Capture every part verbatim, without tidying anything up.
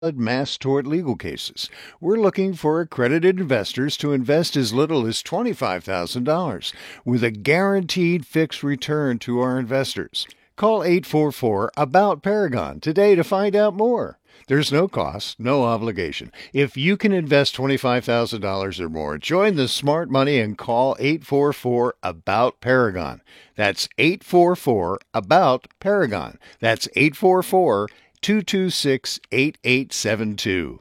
mass tort legal cases. We're looking for accredited investors to invest as little as twenty-five thousand dollars with a guaranteed fixed return to our investors. Call eight four four, ABOUT Paragon today to find out more. There's no cost, no obligation. If you can invest twenty-five thousand dollars or more, join the smart money and call eight four four, ABOUT Paragon. That's eight four four, ABOUT Paragon. That's eight four four, two two six, eight eight seven two.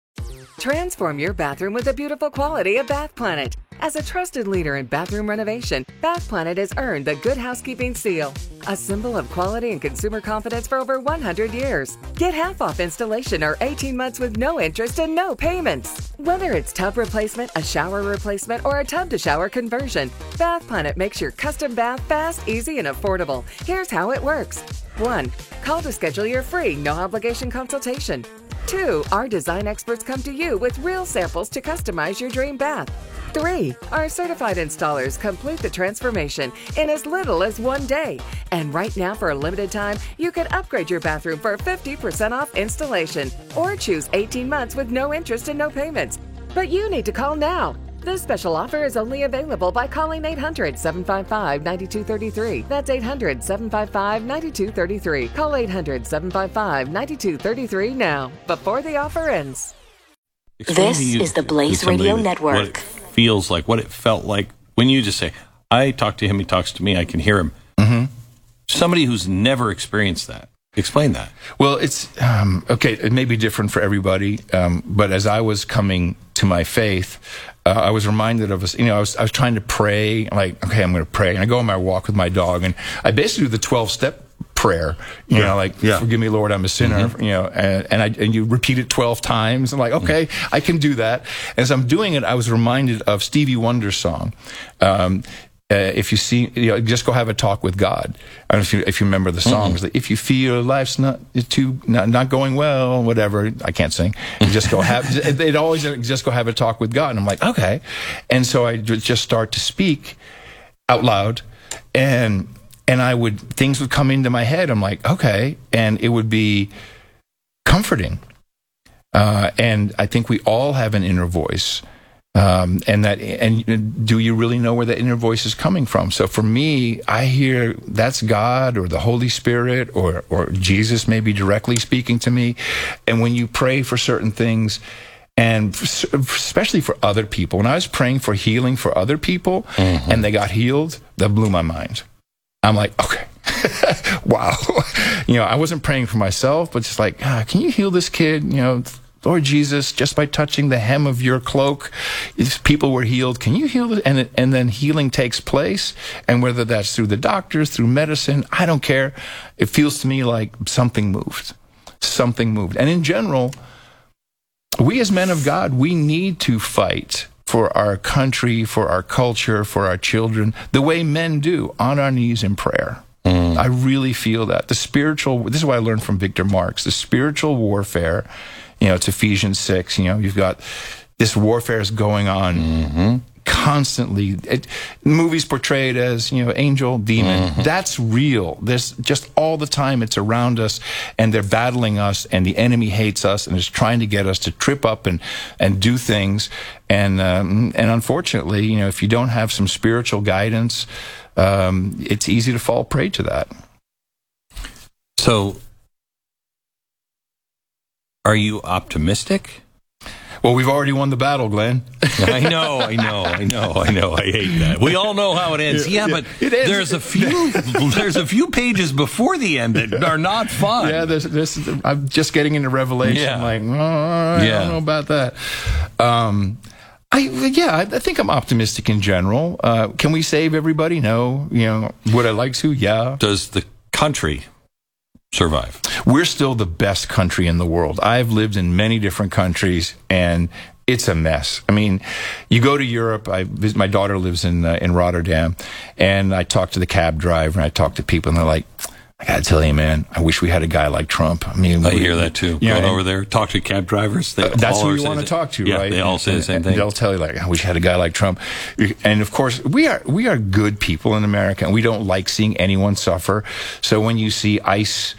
Transform your bathroom with the beautiful quality of Bath Planet. As a trusted leader in bathroom renovation, Bath Planet has earned the Good Housekeeping seal, a symbol of quality and consumer confidence for over one hundred years. Get half off installation or eighteen months with no interest and no payments. Whether it's tub replacement, a shower replacement, or a tub-to-shower conversion, Bath Planet makes your custom bath fast, easy, and affordable. Here's how it works. one. Call to schedule your free, no-obligation consultation. two. Our design experts come to you with real samples to customize your dream bath. three. Our certified installers complete the transformation in as little as one day. And right now, for a limited time, you can upgrade your bathroom for fifty percent off installation or choose eighteen months with no interest and no payments. But you need to call now. This special offer is only available by calling eight hundred, seven five five, nine two three three. That's eight hundred, seven five five, nine two three three. Call eight hundred, seven five five, nine two three three now, before the offer ends. This is the Blaze Radio Network. What it feels like, what it felt like when you just say, I talk to him, he talks to me, I can hear him. Mm-hmm. Somebody who's never experienced that. Explain that. Well, it's, um, okay, it may be different for everybody, um, but as I was coming to my faith, uh, I was reminded of, a, you know, I was, I was trying to pray, like, okay, I'm going to pray. And I go on my walk with my dog, and I basically do the twelve-step prayer, you yeah. know, like, yeah. forgive me, Lord, I'm a sinner, mm-hmm. you know, and, and, I, and you repeat it twelve times. I'm like, okay, mm-hmm. I can do that. As I'm doing it, I was reminded of Stevie Wonder's song, um, Uh, if you see, you know, just go have a talk with God. I don't know if you, if you remember the song. Mm-hmm. Like, if you feel life's not too not, not going well, whatever. I can't sing. You just go have. They'd always just go have a talk with God. And I'm like, okay. And so I would just start to speak out loud, and and I would things would come into my head. I'm like, okay, and it would be comforting. Uh, and I think we all have an inner voice. Um, and that, and do you really know where that inner voice is coming from? So for me, I hear that's God or the Holy Spirit or, or Jesus maybe directly speaking to me. And when you pray for certain things, and especially for other people, when I was praying for healing for other people mm-hmm. and they got healed, that blew my mind. I'm like, okay, wow. You know, I wasn't praying for myself, but just like, ah, can you heal this kid? You know, Lord Jesus, just by touching the hem of your cloak, if people were healed, can you heal it? And, and then healing takes place. And whether that's through the doctors, through medicine, I don't care. It feels to me like something moved. Something moved. And in general, we as men of God, we need to fight for our country, for our culture, for our children, the way men do, on our knees in prayer. Mm. I really feel that. The spiritual, this is what I learned from Victor Marx, the spiritual warfare. You know, it's Ephesians six, you know, you've got this warfare is going on mm-hmm. constantly. It, movies portrayed as, you know, angel, demon. Mm-hmm. That's real. There's just all the time it's around us, and they're battling us, and the enemy hates us and is trying to get us to trip up and, and do things. And, um, and unfortunately, you know, if you don't have some spiritual guidance, um, it's easy to fall prey to that. So, are you optimistic? Well, we've already won the battle, Glenn. I know, I know, I know, I know. I hate that. We all know how it ends. Yeah, yeah, but there's a few there's a few pages before the end that are not fun. Yeah, there's, there's, I'm just getting into Revelation. Yeah. Like, oh, I yeah. don't know about that. Um, I yeah, I think I'm optimistic in general. Uh, can we save everybody? No. You know, would I like to? Yeah. Does the country survive? We're still the best country in the world. I've lived in many different countries, and it's a mess. I mean, you go to Europe. I visit, my daughter lives in uh, in Rotterdam, and I talk to the cab driver, and I talk to people, and they're like, I gotta tell you, man, I wish we had a guy like Trump. I mean, I we, hear that too. Going over there, talk to cab drivers. They uh, that's who you want to talk to, yeah, right? They all say and, the same thing. They'll tell you, like, I wish I had a guy like Trump. And of course, we are we are good people in America, and we don't like seeing anyone suffer. So when you see ICE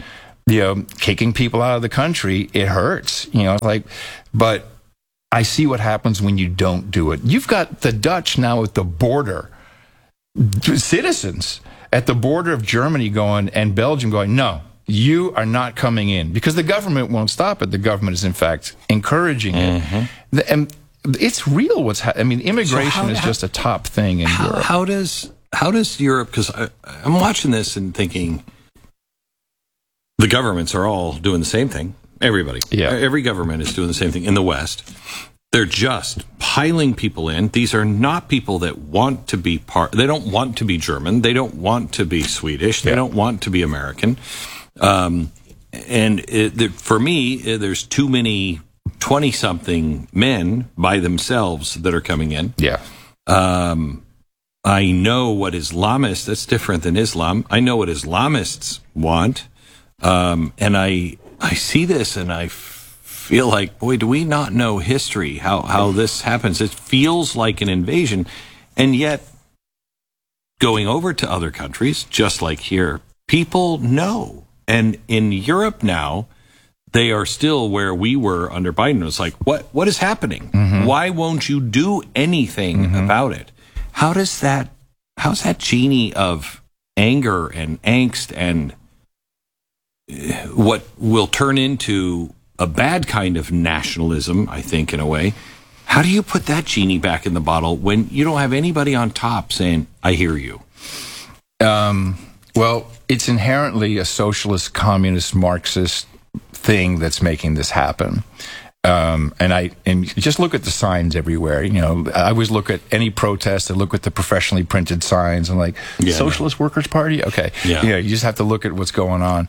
you know, kicking people out of the country, it hurts. You know, like, but I see what happens when you don't do it. You've got the Dutch now at the border, citizens at the border of Germany going, and Belgium going, no, you are not coming in, because the government won't stop it. The government is, in fact, encouraging mm-hmm. it. And it's real what's happening. I mean, immigration so how, is how, just a top thing in how, Europe. How does, how does Europe, because I'm watching this and thinking the governments are all doing the same thing. Everybody. Yeah. Every government is doing the same thing in the West. They're just piling people in. These are not people that want to be part. They don't want to be German. They don't want to be Swedish. They yeah. don't want to be American. Um, and it, for me, there's too many twenty-something men by themselves that are coming in. Yeah. Um, I know what Islamists, that's different than Islam. I know what Islamists want. Um, and I, I see this and I feel like, boy, do we not know history, how, how this happens. It feels like an invasion. And yet, going over to other countries, just like here, people know. And in Europe now, they are still where we were under Biden. It's like, what what is happening? Mm-hmm. Why won't you do anything mm-hmm. about it? How does that, how's that genie of anger and angst and what will turn into a bad kind of nationalism, I think, in a way. How do you put that genie back in the bottle when you don't have anybody on top saying, I hear you? Um, well, it's inherently a socialist, communist, Marxist thing that's making this happen. Um, and I and just look at the signs everywhere. You know, I always look at any protest. I look at the professionally printed signs. And like, yeah, Socialist no. Workers Party? Okay. Yeah. You know, you just have to look at what's going on.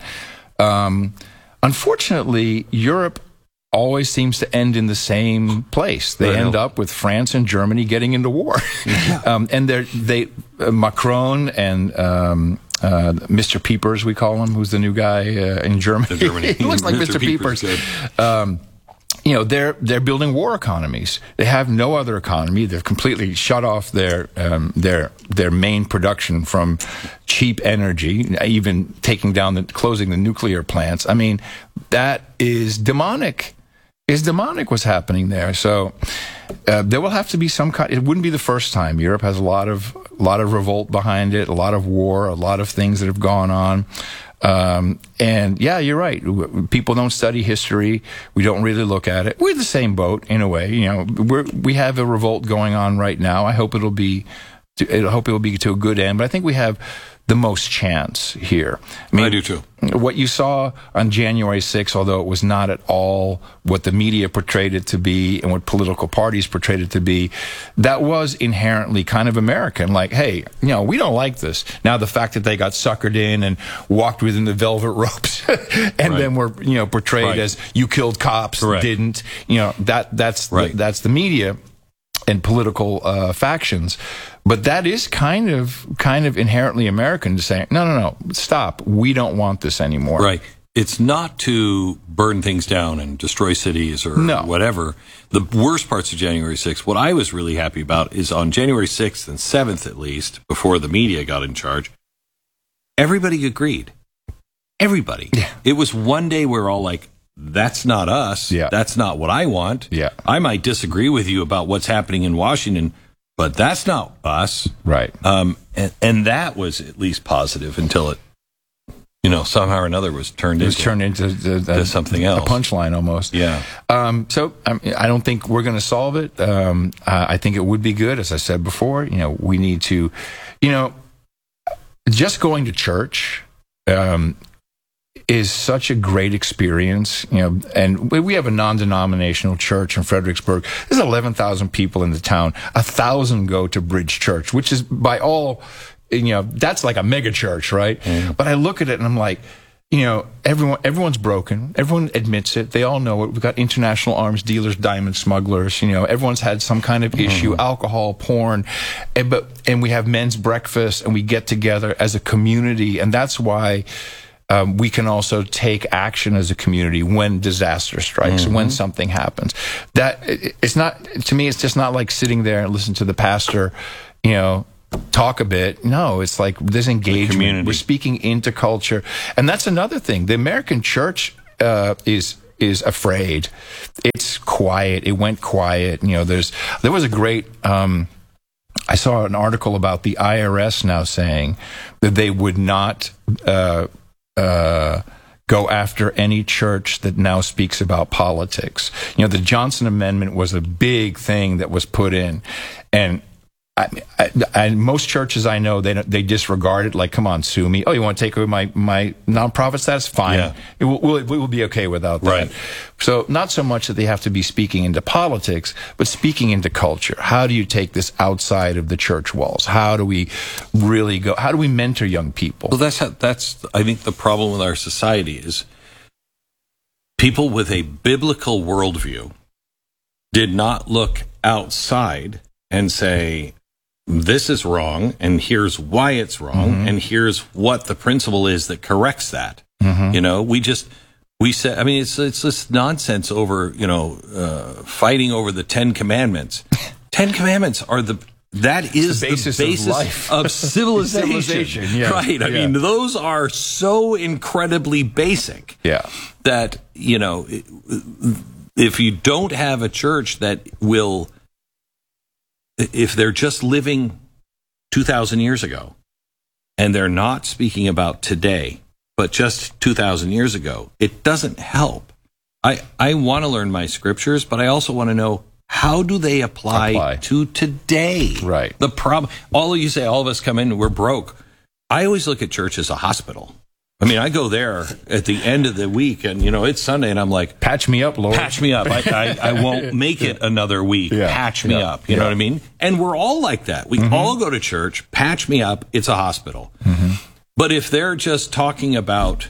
Um, unfortunately, Europe always seems to end in the same place. They end up with France and Germany getting into war. Yeah. um, and they're, they, uh, Macron and, um, uh, Mister Peepers, we call him, who's the new guy, uh, in Germany. Germany. He looks like Mister Peepers. Peepers. Um, you know, they're, they're building war economies. They have no other economy. They've completely shut off their, um, their, their main production from cheap energy, even taking down the, closing the nuclear plants. I mean, that is demonic. Is demonic what's happening there. So uh, there will have to be some kind. It wouldn't be the first time. Europe has a lot of a lot of revolt behind it, a lot of war, a lot of things that have gone on. Um, and yeah, you're right. People don't study history. We don't really look at it. We're the same boat in a way. You know, we're, we have a revolt going on right now. I hope it'll be. I hope it'll be to a good end. But I think we have the most chance here. I mean, I do too. What you saw on January sixth, although it was not at all what the media portrayed it to be and what political parties portrayed it to be, that was inherently kind of American. Like, hey, you know, we don't like this. Now, the fact that they got suckered in and walked within the velvet ropes and right. then were, you know, portrayed right. as you killed cops, Correct. didn't, you know, that that's right. the, that's the media and political uh, factions. But that is kind of kind of inherently American to say, no, no, no, stop. We don't want this anymore. Right. It's not to burn things down and destroy cities or no. whatever. The worst parts of January sixth, what I was really happy about is on January sixth and seventh, at least, before the media got in charge, everybody agreed. Everybody. Yeah. It was one day we were all like, that's not us. Yeah. That's not what I want. Yeah. I might disagree with you about what's happening in Washington, but that's not us. Right. Um, and, and that was at least positive until it, you know, somehow or another was turned it was into, turned into the, the, to something else. A punchline almost. Yeah. Um, so I, mean, I don't think we're going to solve it. Um, I, I think it would be good, as I said before. You know, we need to, you know, just going to church, um, is such a great experience, you know, and we have a non-denominational church in Fredericksburg. There's eleven thousand people in the town. A thousand go to Bridge Church, which is by all, you know, that's like a mega church, right? Mm. But I look at it and I'm like, you know, everyone, everyone's broken. Everyone admits it. They all know it. We've got international arms dealers, diamond smugglers. You know, everyone's had some kind of issue, mm-hmm. alcohol, porn, and, but, and we have men's breakfast and we get together as a community. And that's why, Um, we can also take action as a community when disaster strikes, mm-hmm. when something happens. That it's not, to me, it's just not like sitting there and listen to the pastor, you know, talk a bit. No, it's like this engagement. We're speaking into culture. And that's another thing. The American church uh, is is afraid. It's quiet. It went quiet. You know, there's there was a great um, I saw an article about the I R S now saying that they would not uh, uh, go after any church that now speaks about politics. You know, the Johnson Amendment was a big thing that was put in, and I, I, I, most churches I know, they they disregard it. Like, come on, sue me. Oh, you want to take away my, my nonprofit status? Fine. Yeah. It will, we'll, we will be okay without that. Right. So not so much that they have to be speaking into politics, but speaking into culture. How do you take this outside of the church walls? How do we really go? How do we mentor young people? Well, that's how, that's I think the problem with our society is people with a biblical worldview did not look outside and say, this is wrong, and here's why it's wrong, mm-hmm. and here's what the principle is that corrects that. Mm-hmm. You know, we just, we said, I mean, it's it's this nonsense over, you know, uh, fighting over the Ten Commandments. Ten Commandments are the, that is the basis, the basis of, life. of civilization. civilization yeah. Right. I yeah. mean, those are so incredibly basic yeah. that, you know, if you don't have a church that will, if they're just living two thousand years ago and they're not speaking about today, but just two thousand years ago, it doesn't help. I, I want to learn my scriptures, but I also want to know, how do they apply, apply. to today? Right. The problem, all of you say, all of us come in, we're broke. I always look at church as a hospital. I mean, I go there at the end of the week, and, you know, it's Sunday, and I'm like, patch me up, Lord. Patch me up. I, I, I won't make it another week. Yeah. Patch me yeah. up. You yeah. know what I mean? And we're all like that. We mm-hmm. all go to church, patch me up, it's a hospital. Mm-hmm. But if they're just talking about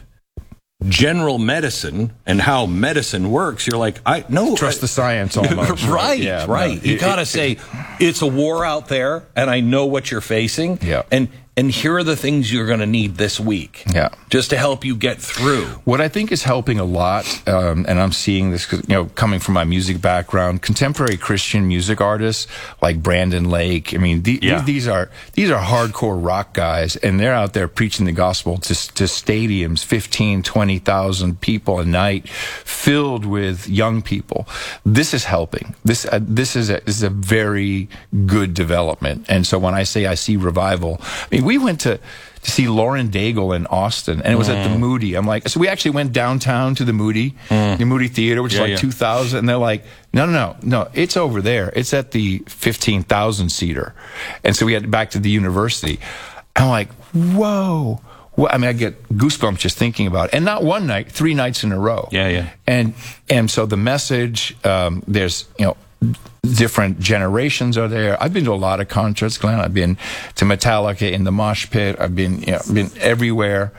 general medicine and how medicine works, you're like, I no. Trust I, the science almost. right, right. Yeah, right. No, you got to say, it's a war out there, and I know what you're facing. Yeah. And And here are the things you're going to need this week, yeah, just to help you get through. What I think is helping a lot, um, and I'm seeing this, 'cause, you know, coming from my music background, contemporary Christian music artists like Brandon Lake. I mean, the, yeah. these are these are hardcore rock guys, and they're out there preaching the gospel to, to stadiums, fifteen, twenty thousand people a night, filled with young people. This is helping. This uh, this is a this is a very good development. And so when I say I see revival, I mean, we went to, to see Lauren Daigle in Austin, and it was mm. at the Moody. I'm like, so we actually went downtown to the Moody, mm. the Moody Theater, which yeah, is like yeah. two thousand, and they're like, no, no, no, no, it's over there. It's at the fifteen thousand seater. And so we had back to the university. I'm like, whoa. Well, I mean, I get goosebumps just thinking about it. And not one night, three nights in a row. Yeah, yeah. And, and so the message, um, there's, you know, different generations are there. I've been to a lot of concerts, Glenn. I've been to Metallica in the mosh pit. I've been, you know, been everywhere.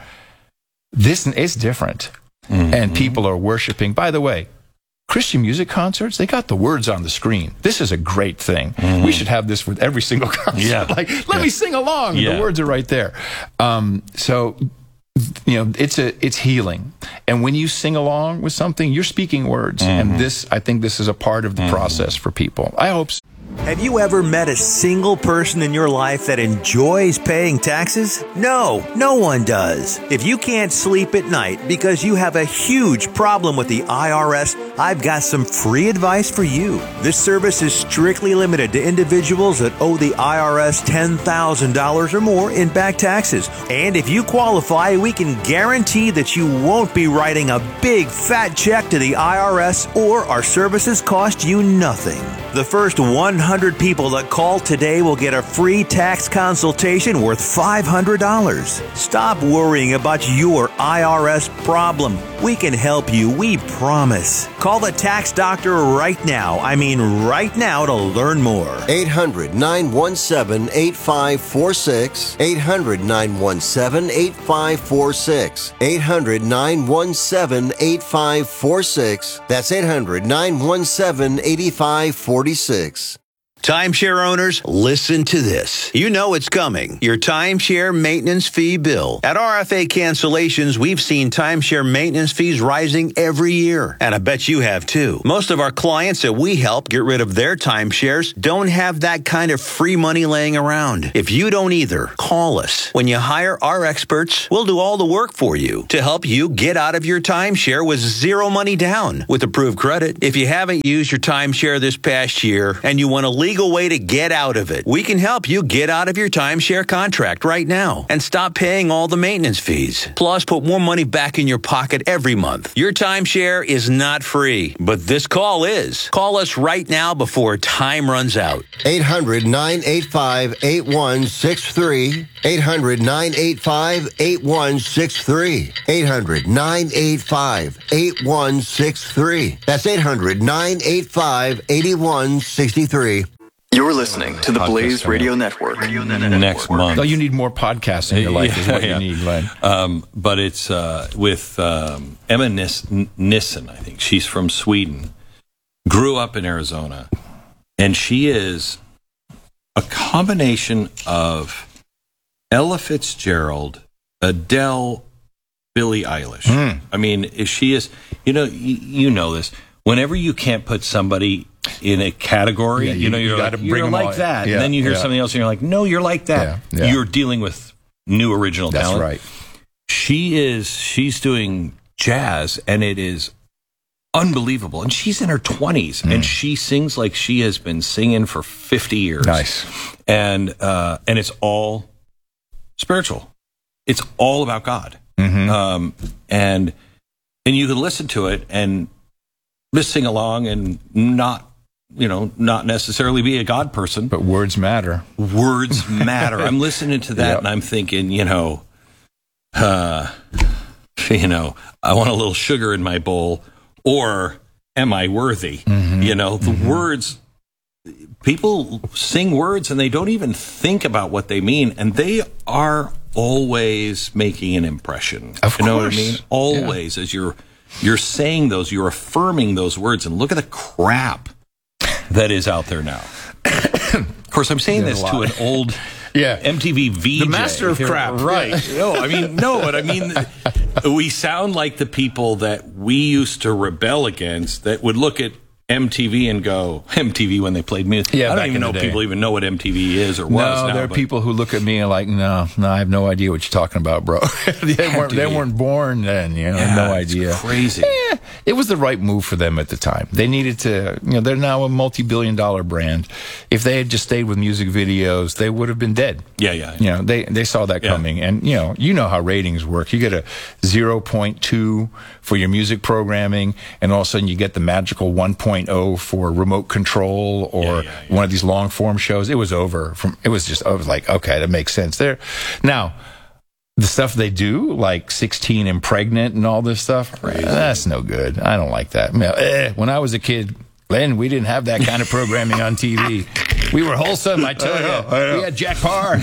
This is different. Mm-hmm. And people are worshiping. By the way, Christian music concerts, they got the words on the screen. This is a great thing. Mm-hmm. We should have this with every single concert. Yeah. Like, let yeah. me sing along. Yeah. The words are right there. Um, so, you know, it's a it's healing. And when you sing along with something, you're speaking words. Mm-hmm. And this, I think this is a part of the mm-hmm. process for people. I hope so. Have you ever met a single person in your life that enjoys paying taxes? No, no one does. If you can't sleep at night because you have a huge problem with the I R S, I've got some free advice for you. This service is strictly limited to individuals that owe the I R S ten thousand dollars or more in back taxes. And if you qualify, we can guarantee that you won't be writing a big fat check to the I R S, or our services cost you nothing. The first one hundred people that call today will get a free tax consultation worth five hundred dollars. Stop worrying about your I R S problem. We can help you, we promise. Call the tax doctor right now. I mean right now to learn more. eight hundred, nine one seven, eight five four six. eight hundred, nine one seven, eight five four six. eight hundred, nine one seven, eight five four six. That's eight hundred, nine one seven, eight five four six. Timeshare owners, listen to this. You know it's coming. Your timeshare maintenance fee bill. At R F A Cancellations, we've seen timeshare maintenance fees rising every year. And I bet you have too. Most of our clients that we help get rid of their timeshares don't have that kind of free money laying around. If you don't either, call us. When you hire our experts, we'll do all the work for you to help you get out of your timeshare with zero money down with approved credit. If you haven't used your timeshare this past year and you want to leave legal way to get out of it. We can help you get out of your timeshare contract right now and stop paying all the maintenance fees. Plus, put more money back in your pocket every month. Your timeshare is not free, but this call is. Call us right now before time runs out. eight hundred, nine eight five, eight one six three. eight hundred, nine eight five, eight one six three. eight hundred, nine eight five, eight one six three. That's eight hundred, nine eight five, eight one six three. You're listening to the Blaze Radio Network. Next month. Oh, you need more podcasts in your life is what yeah. you need, Len. Um, but it's uh, with um, Emma Nis- Nissen, I think. She's from Sweden. Grew up in Arizona. And she is a combination of Ella Fitzgerald, Adele, Billie Eilish. Mm. I mean, she is, you know, you, you know this. Whenever you can't put somebody in a category, yeah, you, you know, you're, you like, you're like all, that. Yeah, and then you hear yeah. something else and you're like, no, you're like that. Yeah, yeah. You're dealing with new original That's talent. That's right. She is, she's doing jazz and it is unbelievable. And she's in her twenties mm. and she sings like she has been singing for fifty years. Nice. And, uh, and it's all spiritual. It's all about God. Mm-hmm. Um, and, and you can listen to it and just sing along and not, you know, not necessarily be a God person. But words matter. Words matter. I'm listening to that yep. and I'm thinking, you know, uh, you know, I want a little sugar in my bowl, or am I worthy? Mm-hmm. You know, the mm-hmm. words, people sing words and they don't even think about what they mean, and they are always making an impression. Of you know course. what I mean? Always, yeah. as you're You're saying those, you're affirming those words, and look at the crap that is out there now. Of course, I'm saying this to an old yeah. M T V V J. The master of crap. Right. No, I mean, no, but I mean, we sound like the people that we used to rebel against that would look at M T V and go, M T V when they played music. Yeah, I don't even know people even know what M T V is or was. No, now, there are but. people who look at me and like, no, no, I have no idea what you're talking about, bro. they weren't, they weren't born then, you know, yeah, no idea. It's crazy. Yeah, it was the right move for them at the time. They needed to, you know, they're now a multi-billion dollar brand. If they had just stayed with music videos, they would have been dead. Yeah, yeah. yeah. You know, they they saw that yeah. coming, and you know, you know how ratings work. You get a zero point two for your music programming, and all of a sudden you get the magical one point oh for remote control or yeah, yeah, yeah. one of these long form shows. It was over. From it was just I was like, okay, that makes sense there. Now, the stuff they do, like sixteen and Pregnant and all this stuff, Crazy. That's no good. I don't like that. When I was a kid, Len, we didn't have that kind of programming on T V. We were wholesome, I tell I know, you. I know. We had Jack Parr.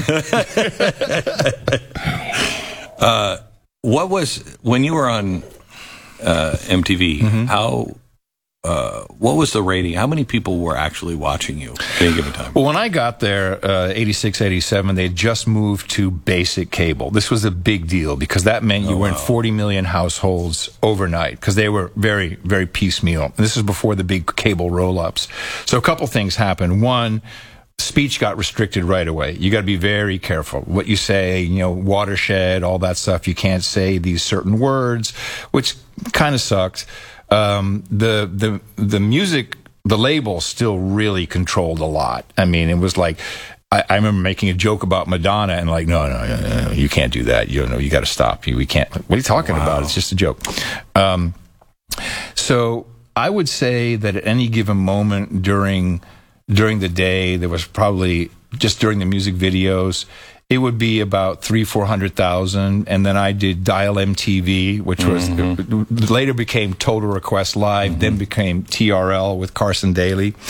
uh, what was, when you were on uh, M T V, mm-hmm. how... Uh, what was the rating? How many people were actually watching you at any given time? Well, when I got there, uh, eighty-six, eighty-seven, they just moved to basic cable. This was a big deal because that meant you oh, were in wow. forty million households overnight because they were very, very piecemeal. And this is before the big cable roll-ups. So a couple things happened. One, speech got restricted right away. You got to be very careful what you say, you know, watershed, all that stuff. You can't say these certain words, which kind of sucked. Um, the, the, the music, the label still really controlled a lot. I mean, it was like, I, I remember making a joke about Madonna and like, no, no, no, no, no you can't do that. You know, you got to stop. You, we can't, what are you talking wow. about? It's just a joke. Um, so I would say that at any given moment during, during the day, there was probably just during the music videos, it would be about three, four hundred thousand, and then I did Dial M T V, which was mm-hmm. later became Total Request Live, mm-hmm. then became T R L with Carson Daly,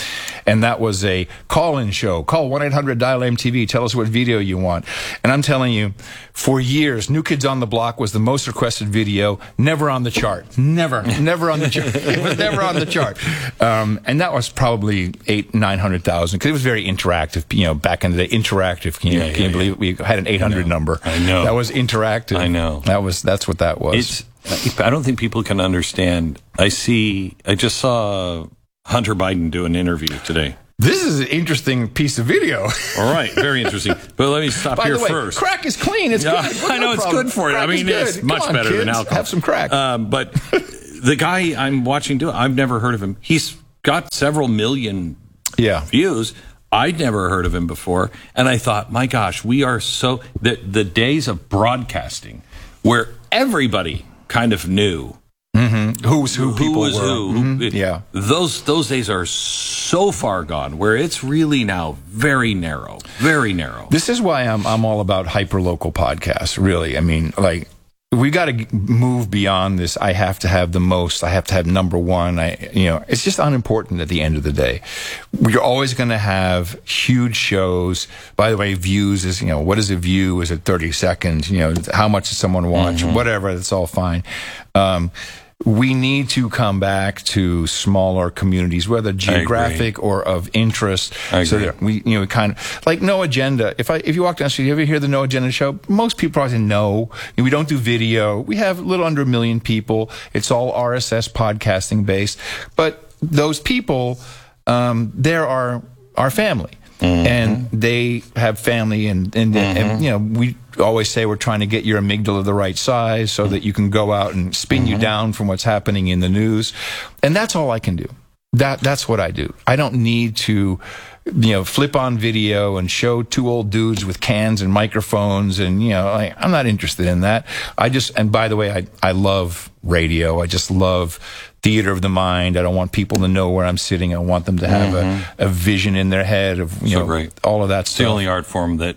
and that was a call-in show. Call one eight hundred dial M T V. Tell us what video you want. And I'm telling you, for years, New Kids on the Block was the most requested video, never on the chart. Never, never on the chart. It was never on the chart. Um, and that was probably eight, nine hundred thousand, because it was very interactive. You know, back in the day, interactive. Can you, yeah, can you yeah, believe yeah. we had an eight hundred I number? I know. That was interactive. I know. That was, that's what that was. It's, I don't think people can understand. I see, I just saw Hunter Biden do an interview today. This is an interesting piece of video. All right, very interesting. But let me stop By here the way, first. Crack is clean. It's yeah, good. I know no it's problem. good for you. Crack I mean, is it's much on, better kids. than alcohol. Have some crack. Um, but the guy I'm watching do it, I've never heard of him. He's got several million yeah. views. I'd never heard of him before. And I thought, my gosh, we are so... The, the days of broadcasting where everybody kind of knew mm-hmm. who's who, who people was were. who. Mm-hmm. It, yeah, those those days are so far gone. Where it's really now very narrow, very narrow. This is why I'm I'm all about hyperlocal podcasts. Really, I mean, like we got to move beyond this. I have to have the most. I have to have number one. I, you know, it's just unimportant at the end of the day. We're always going to have huge shows. By the way, views is, you know, what is a view? Is it thirty seconds? You know, how much does someone watch? Mm-hmm. Whatever. That's all fine. Um, we need to come back to smaller communities, whether geographic or of interest. I so agree. that we, you know, kind of like No Agenda. If I, if you walk down the street, you ever hear the No Agenda show? Most people probably say no. We don't do video. We have a little under a million people. It's all R S S podcasting based. But those people, um, there are our family. Mm-hmm. And they have family, and, and, mm-hmm. and, you know, we always say we're trying to get your amygdala the right size so that you can go out and spin mm-hmm. you down from what's happening in the news. And that's all I can do. That That's what I do. I don't need to, you know, flip on video and show two old dudes with cans and microphones. And, you know, I, I'm not interested in that. I just, and by the way, I, I love radio. I just love theater of the mind. I don't want people to know where I'm sitting. I want them to have mm-hmm. a, a vision in their head of, you so know, great. all of that it's stuff. The only art form that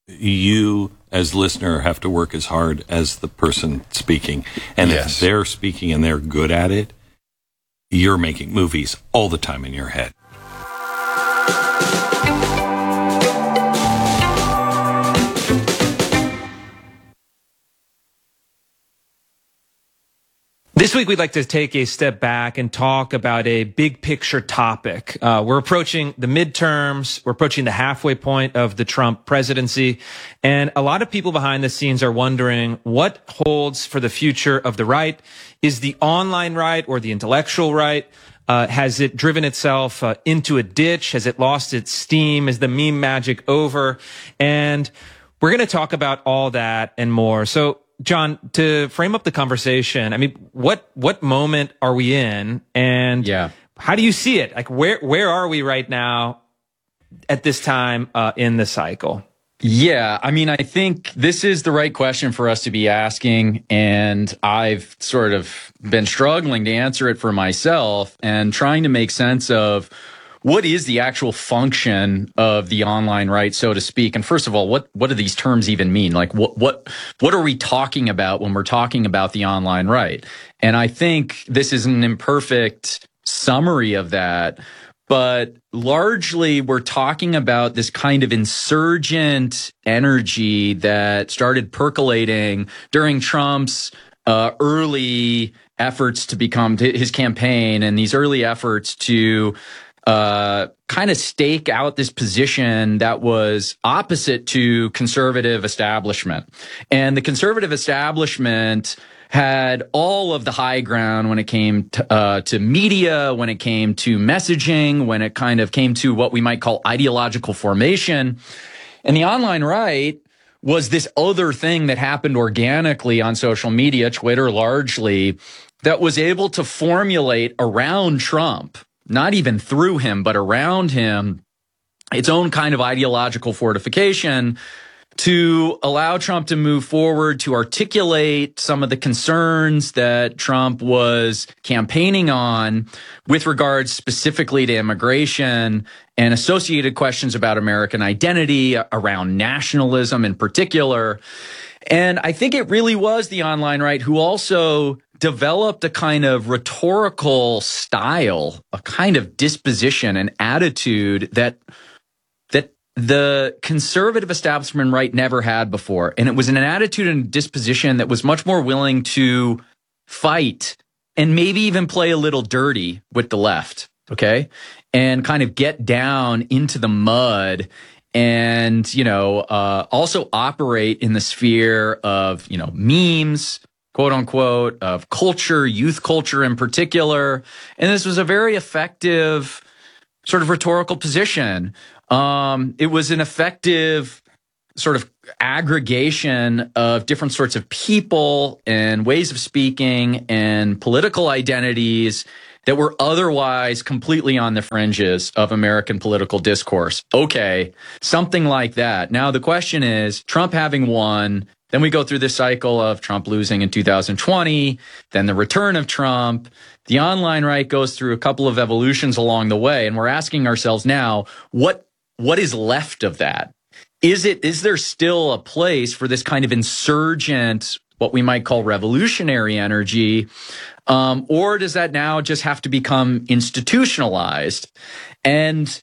you as listener have to work as hard as the person speaking. And yes. if they're speaking and they're good at it, you're making movies all the time in your head. This week, we'd like to take a step back and talk about a big picture topic. Uh, we're approaching the midterms. We're approaching the halfway point of the Trump presidency. And a lot of people behind the scenes are wondering what holds for the future of the right. Is the online right or the intellectual right? Uh, has it driven itself uh, into a ditch? Has it lost its steam? Is the meme magic over? And we're going to talk about all that and more. So, John, to frame up the conversation, I mean, what what moment are we in, and yeah. how do you see it? Like, where where are we right now at this time uh, in the cycle? Yeah, I mean, I think this is the right question for us to be asking, and I've sort of been struggling to answer it for myself and trying to make sense of what is the actual function of the online right, so to speak? And first of all, what, what do these terms even mean? Like, what, what, what are we talking about when we're talking about the online right? And I think this is an imperfect summary of that, but largely we're talking about this kind of insurgent energy that started percolating during Trump's uh, early efforts to become his campaign, and these early efforts to uh, kind of stake out this position that was opposite to conservative establishment. And the conservative establishment had all of the high ground when it came to, uh, to media, when it came to messaging, when it kind of came to what we might call ideological formation. And the online right was this other thing that happened organically on social media, Twitter largely, that was able to formulate around Trump, not even through him, but around him, its own kind of ideological fortification to allow Trump to move forward, to articulate some of the concerns that Trump was campaigning on with regards specifically to immigration and associated questions about American identity, around nationalism in particular. And I think it really was the online right who also developed a kind of rhetorical style, a kind of disposition, an attitude that that the conservative establishment right never had before. And it was an attitude and disposition that was much more willing to fight and maybe even play a little dirty with the left, okay? And kind of get down into the mud and, you know, uh, also operate in the sphere of, you know, memes, quote unquote, of culture, youth culture in particular. And this was a very effective sort of rhetorical position. Um, it was an effective sort of aggregation of different sorts of people and ways of speaking and political identities that were otherwise completely on the fringes of American political discourse. Okay, something like that. Now, the question is, Trump having won, then we go through this cycle of Trump losing in two thousand twenty, then the return of Trump. The online right goes through a couple of evolutions along the way, and we're asking ourselves now, what what is left of that? Is it is there still a place for this kind of insurgent, what we might call revolutionary energy? Um, or does that now just have to become institutionalized? And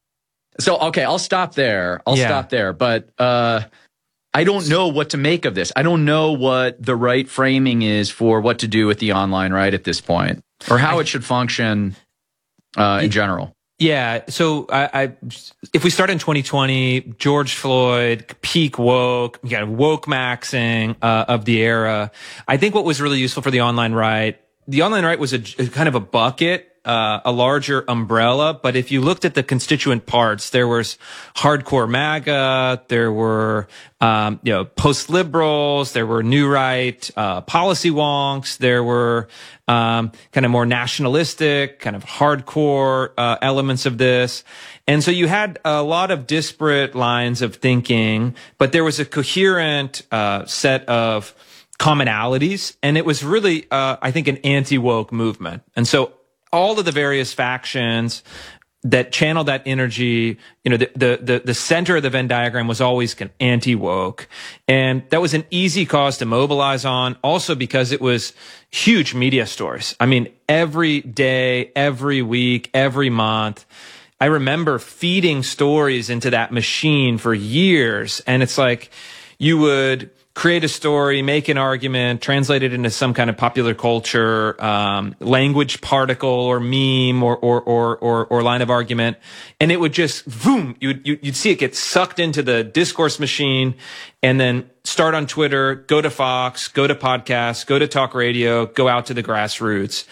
so, okay, I'll stop there. I'll yeah. stop there. But uh, I don't know what to make of this. I don't know what the right framing is for what to do with the online right at this point, or how I, it should function uh, in general. Yeah. So I, I, if we start in twenty twenty, George Floyd, peak woke, you got woke maxing uh, of the era. I think what was really useful for the online right, the online right was a, a kind of a bucket, uh, a larger umbrella. But if you looked at the constituent parts, there was hardcore MAGA, there were, um, you know, post-liberals, there were new right, uh, policy wonks, there were, um, kind of more nationalistic, kind of hardcore, uh, elements of this. And so you had a lot of disparate lines of thinking, but there was a coherent, uh, set of commonalities. And it was really, uh, I think, an anti-woke movement. And so all of the various factions that channeled that energy, you know, the, the, the, the center of the Venn diagram was always anti-woke. And that was an easy cause to mobilize on, also because it was huge media stories. I mean, every day, every week, every month, I remember feeding stories into that machine for years. And it's like you would create a story, make an argument, translate it into some kind of popular culture, um, language particle or meme or, or, or, or, or line of argument. And it would just, boom, you'd, you'd see it get sucked into the discourse machine and then start on Twitter, go to Fox, go to podcasts, go to talk radio, go out to the grassroots.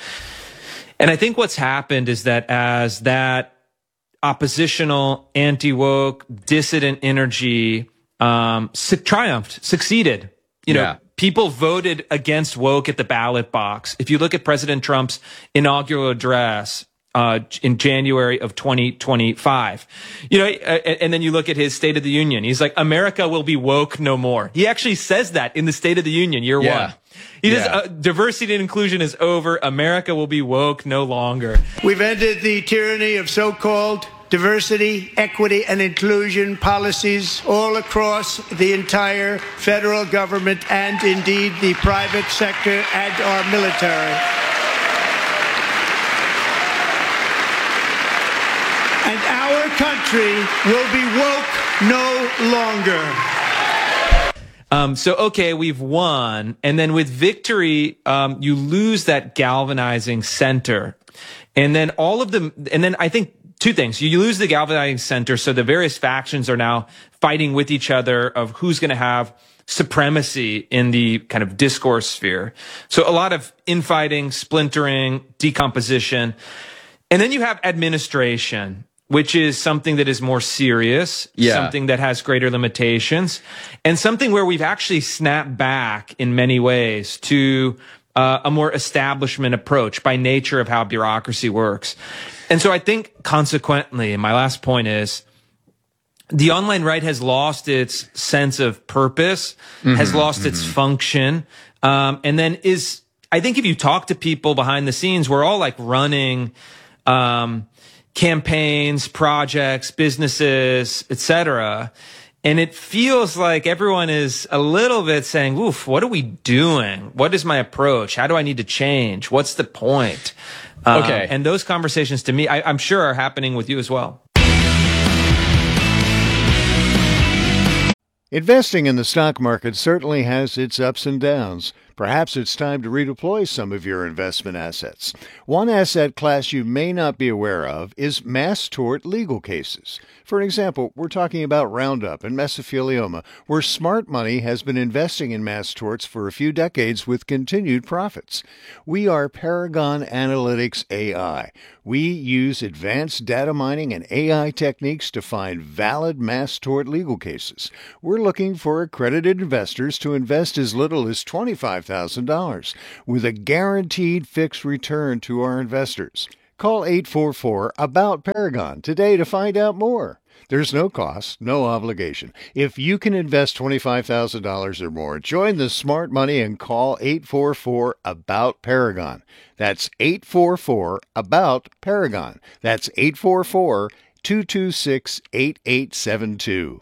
And I think what's happened is that as that oppositional, anti-woke, dissident energy Um, su- triumphed, succeeded. You know, yeah. people voted against woke at the ballot box. If you look at President Trump's inaugural address, uh, in January of twenty twenty-five, you know, uh, and then you look at his State of the Union. He's like, America will be woke no more. He actually says that in the State of the Union, year yeah. one. He yeah. says, uh, diversity and inclusion is over. America will be woke no longer. We've ended the tyranny of so-called diversity, equity, and inclusion policies all across the entire federal government and indeed the private sector and our military. And our country will be woke no longer. Um, so, okay, we've won. And then with victory, um, you lose that galvanizing center. And then all of them, and then I think two things. You lose the galvanizing center, so the various factions are now fighting with each other of who's going to have supremacy in the kind of discourse sphere. So a lot of infighting, splintering, decomposition. And then you have administration, which is something that is more serious, yeah. something that has greater limitations, and something where we've actually snapped back in many ways to uh, a more establishment approach by nature of how bureaucracy works. And so I think consequently, my last point is the online right has lost its sense of purpose, mm-hmm, has lost mm-hmm. its function. Um, and then is, I think if you talk to people behind the scenes, we're all like running, um, campaigns, projects, businesses, et cetera. And it feels like everyone is a little bit saying, oof, what are we doing? What is my approach? How do I need to change? What's the point? Okay. Um, and those conversations to me, I, I'm sure are happening with you as well. Investing in the stock market certainly has its ups and downs. Perhaps it's time to redeploy some of your investment assets. One asset class you may not be aware of is mass tort legal cases. For example, we're talking about Roundup and mesothelioma, where smart money has been investing in mass torts for a few decades with continued profits. We are Paragon Analytics A I. We use advanced data mining and A I techniques to find valid mass tort legal cases. We're looking for accredited investors to invest as little as twenty-five thousand dollars with a guaranteed fixed return to our investors. Call eight four four, ABOUT Paragon today to find out more. There's no cost, no obligation. If you can invest twenty-five thousand dollars or more, join the smart money and call eight four four, ABOUT Paragon. That's eight four four, ABOUT Paragon. That's eight four four, two two six, eight eight seven two.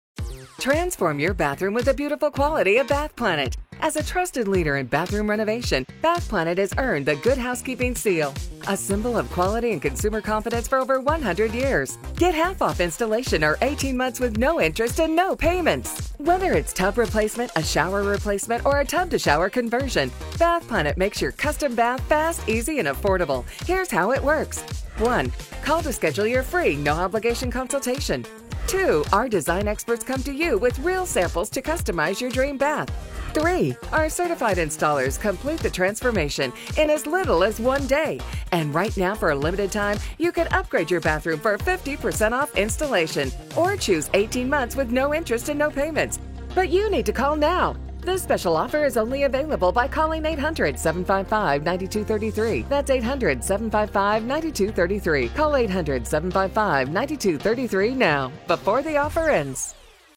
Transform your bathroom with the beautiful quality of Bath Planet. As a trusted leader in bathroom renovation, Bath Planet has earned the Good Housekeeping seal, a symbol of quality and consumer confidence for over one hundred years. Get half off installation or eighteen months with no interest and no payments. Whether it's tub replacement, a shower replacement, or a tub-to-shower conversion, Bath Planet makes your custom bath fast, easy, and affordable. Here's how it works. one. Call to schedule your free, no-obligation consultation. two. Our design experts come to you with real samples to customize your dream bath. three. Our certified installers complete the transformation in as little as one day. And right now, for a limited time, you can upgrade your bathroom for fifty percent off installation or choose eighteen months with no interest and no payments. But you need to call now. This special offer is only available by calling eight hundred, seven five five, nine two three three. That's eight hundred, seven five five, nine two three three. Call eight hundred, seven five five, nine two three three now, before the offer ends.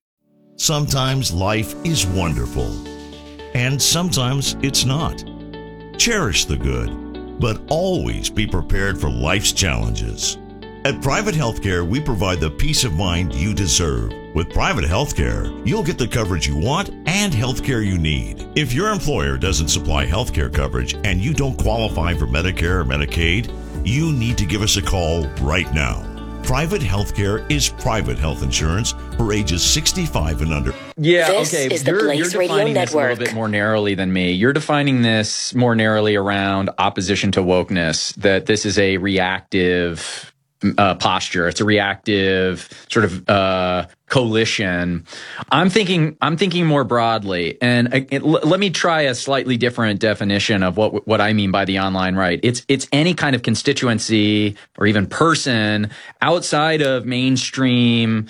Sometimes life is wonderful, and sometimes it's not. Cherish the good, but always be prepared for life's challenges. At Private Healthcare, we provide the peace of mind you deserve. With Private Healthcare, you'll get the coverage you want and healthcare you need. If your employer doesn't supply healthcare coverage and you don't qualify for Medicare or Medicaid, you need to give us a call right now. Private Healthcare is private health insurance for ages sixty-five and under. Yeah, this okay. Is the you're, Blaze you're defining Radio this a little Network. bit more narrowly than me. You're defining this more narrowly around opposition to wokeness, that this is a reactive uh, posture. It's a reactive sort of uh, coalition. I'm thinking, I'm thinking more broadly, and uh, it, l- let me try a slightly different definition of what what I mean by the online right. It's it's any kind of constituency or even person outside of mainstream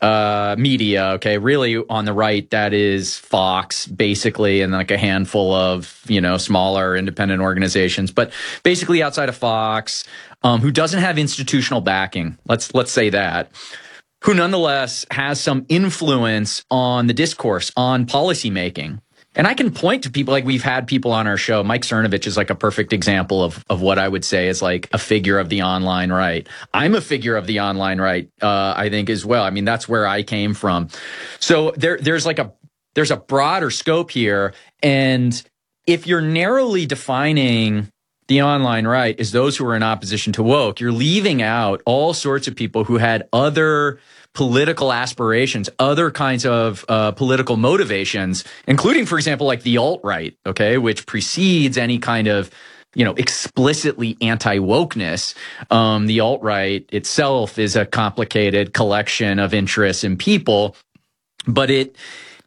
uh media. Okay, really on the right, that is Fox basically, and like a handful of, you know, smaller independent organizations, but basically outside of Fox, um who doesn't have institutional backing, let's let's say that, who nonetheless has some influence on the discourse, on policy making. And I can point to people, like we've had people on our show. Mike Cernovich is like a perfect example of, of what I would say is like a figure of the online right. I'm a figure of the online right, uh, I think as well. I mean, that's where I came from. So there, there's like a, there's a broader scope here. And if you're narrowly defining the online right as those who are in opposition to woke, you're leaving out all sorts of people who had other political aspirations, other kinds of uh, political motivations, including, for example, like the alt-right, okay, which precedes any kind of, you know, explicitly anti-wokeness. Um, the alt-right itself is a complicated collection of interests and people, but it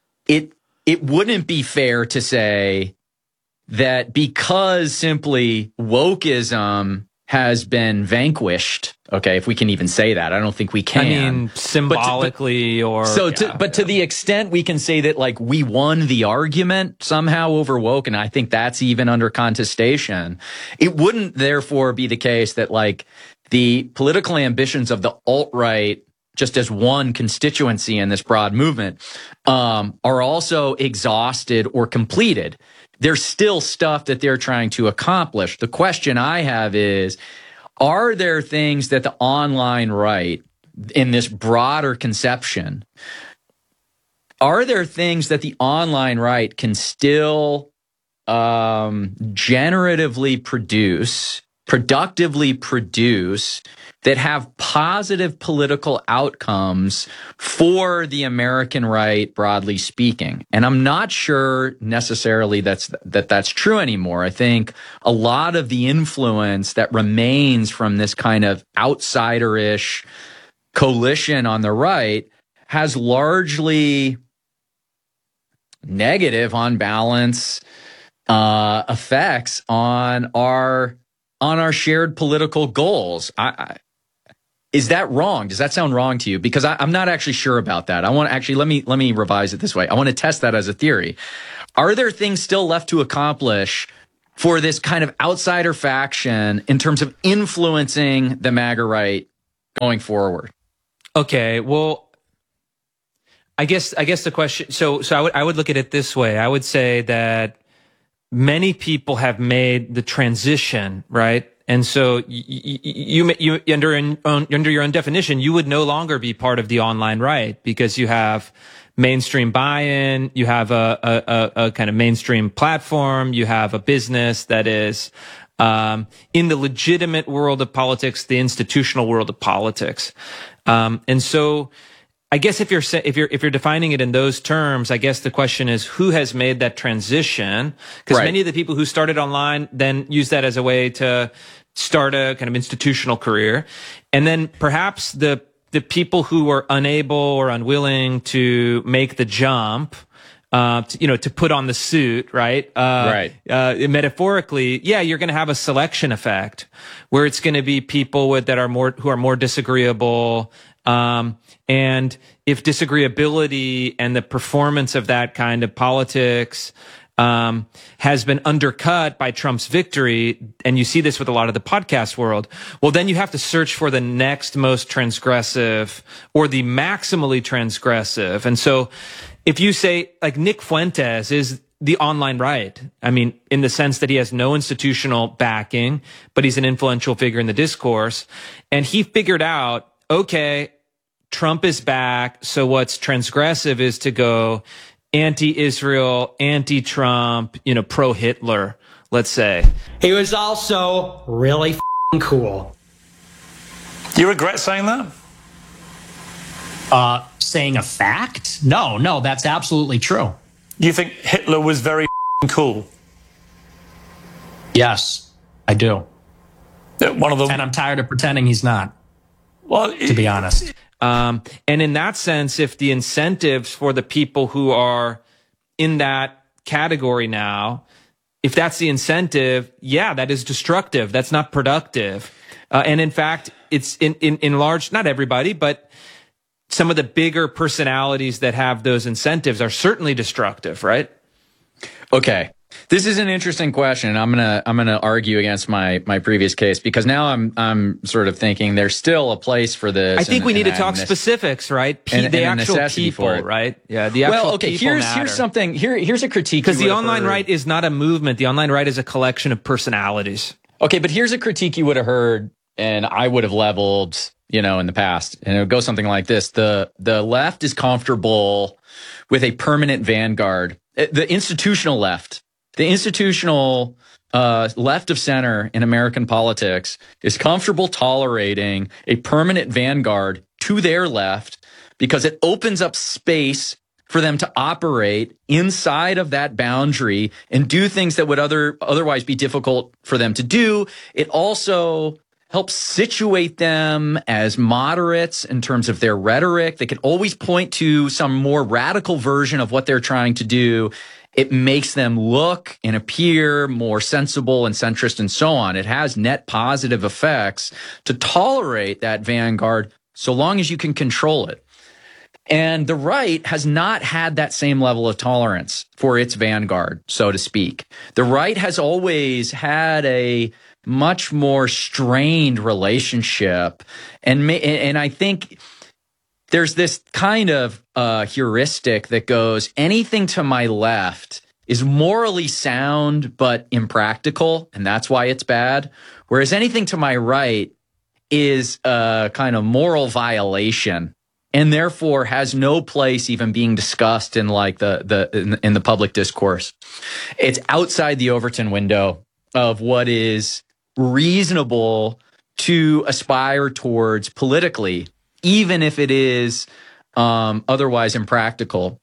it it wouldn't be fair to say that because simply wokeism has been vanquished, okay, if we can even say that. I don't think we can. I mean, symbolically, but, but, or so. Yeah, to, but yeah. to the extent we can say that, like, we won the argument somehow over woke, and I think that's even under contestation. It wouldn't, therefore, be the case that, like, the political ambitions of the alt-right, just as one constituency in this broad movement, um, are also exhausted or completed. There's still stuff that they're trying to accomplish. The question I have is, are there things that the online right, in this broader conception, are there things that the online right can still um, generatively produce, productively produce, that have positive political outcomes for the American right, broadly speaking? And I'm not sure necessarily that's that that's true anymore. I think a lot of the influence that remains from this kind of outsider-ish coalition on the right has largely negative, on balance, uh, effects on our on our shared political goals. I, I Is that wrong? Does that sound wrong to you? Because I, I'm not actually sure about that. I want to actually, let me, let me revise it this way. I want to test that as a theory. Are there things still left to accomplish for this kind of outsider faction in terms of influencing the MAGA right going forward? Okay, well, I guess, I guess the question, so, so I would, I would look at it this way. I would say that many people have made the transition, right? And so you, you, you, under, under your own definition, you would no longer be part of the online right because you have mainstream buy-in, you have a, a, a kind of mainstream platform, you have a business that is um, in the legitimate world of politics, the institutional world of politics. Um, and so I guess if you're if you're if you're defining it in those terms, I guess the question is who has made that transition? Because right. many of the people who started online then use that as a way to start a kind of institutional career, and then perhaps the the people who are unable or unwilling to make the jump, uh, to, you know, to put on the suit, right? Uh, right. Uh, metaphorically, yeah, you're going to have a selection effect where it's going to be people with that are more who are more disagreeable. Um, and if disagreeability and the performance of that kind of politics, um, has been undercut by Trump's victory, and you see this with a lot of the podcast world, well, then you have to search for the next most transgressive or the maximally transgressive. And so if you say, like, Nick Fuentes is the online right, I mean, in the sense that he has no institutional backing, but he's an influential figure in the discourse, and he figured out, okay, Trump is back, so what's transgressive is to go anti-Israel, anti-Trump, you know, pro-Hitler, let's say. He was also really f***ing cool. Do you regret saying that? Uh, saying a fact? No, no, that's absolutely true. You think Hitler was very f***ing cool? Yes, I do. One of them. And I'm tired of pretending he's not. Well, to be honest. Um, and in that sense, if the incentives for the people who are in that category now, if that's the incentive, yeah, that is destructive. That's not productive. Uh, and in fact, it's in, in, in large, not everybody, but some of the bigger personalities that have those incentives are certainly destructive, right? Okay. This is an interesting question. I'm gonna I'm gonna argue against my my previous case because now I'm I'm sort of thinking there's still a place for this. I think and, we need and to talk this, specifics, right? P- and, the and actual people, right? Yeah, the actual well, okay, people here's matter. here's something. Here here's a critique because the online heard. right is not a movement. The online right is a collection of personalities. Okay, but here's a critique you would have heard, and I would have leveled, you know, in the past, and it would go something like this: the the left is comfortable with a permanent vanguard. The institutional left. The institutional uh, left of center in American politics is comfortable tolerating a permanent vanguard to their left because it opens up space for them to operate inside of that boundary and do things that would other otherwise be difficult for them to do. It also helps situate them as moderates in terms of their rhetoric. They can always point to some more radical version of what they're trying to do. It makes them look and appear more sensible and centrist and so on. It has net positive effects to tolerate that vanguard so long as you can control it. And the right has not had that same level of tolerance for its vanguard, so to speak. The right has always had a much more strained relationship. And, and I think there's this kind of uh, heuristic that goes, anything to my left is morally sound but impractical, and that's why it's bad. Whereas anything to my right is a kind of moral violation, and therefore has no place even being discussed in like the the in, in the public discourse. It's outside the Overton window of what is reasonable to aspire towards politically, even if it is um, otherwise impractical.